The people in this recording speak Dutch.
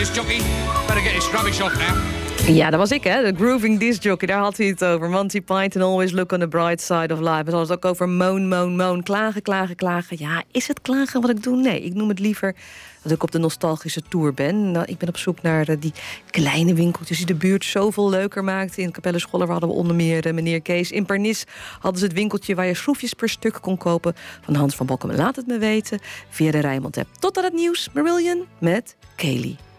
This jockey better get his rubbish off now. Ja, dat was ik, hè? De grooving disc jockey, daar had hij het over. Monty Python, always look on the bright side of life. En zoals het ook over moan, moan, moan. Klagen, klagen, klagen. Ja, is het klagen wat ik doe? Nee, ik noem het liever dat ik op de nostalgische tour ben. Nou, ik ben op zoek naar die kleine winkeltjes die de buurt zoveel leuker maakten. In Capelle Scholler hadden we onder meer meneer Kees. In Pernis hadden ze het winkeltje waar je schroefjes per stuk kon kopen. Van Hans van Bokkum. Laat het me weten via de Rijnmond app. Tot aan het nieuws, Marillion met Kaylee.